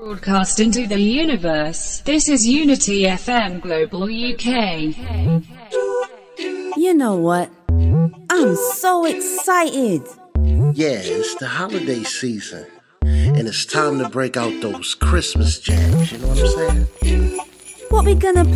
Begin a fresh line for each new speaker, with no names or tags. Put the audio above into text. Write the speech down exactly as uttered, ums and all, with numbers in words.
Broadcast into the universe. This is Unity F M Global U K.
You know what? I'm so excited.
Yeah, it's the holiday season. And it's time to break out those Christmas jams, you know what I'm saying?
What we gonna